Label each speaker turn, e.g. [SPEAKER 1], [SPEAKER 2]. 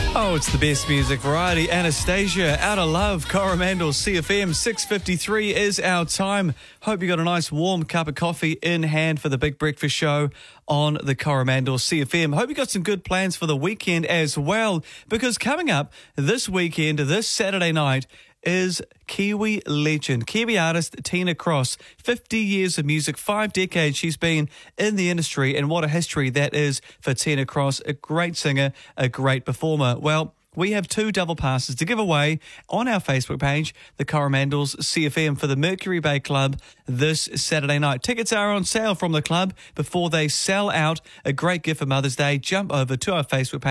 [SPEAKER 1] Oh, it's the best music variety. Anastasia, Out of Love, Coromandel, CFM, 6:53 is our time. Hope you got a nice warm cup of coffee in hand for the Big Breakfast Show on the Coromandel CFM. Hope you got some good plans for the weekend as well, because coming up this weekend, this Saturday night, is Kiwi legend, Kiwi artist Tina Cross. 50 years of music, 5 decades she's been in the industry, and what a history that is for Tina Cross. A great singer, a great performer. Well, we have 2 double passes to give away on our Facebook page, the Coromandel's CFM, for the Mercury Bay Club this Saturday night. Tickets are on sale from the club before they sell out. A great gift for Mother's Day. Jump over to our Facebook page.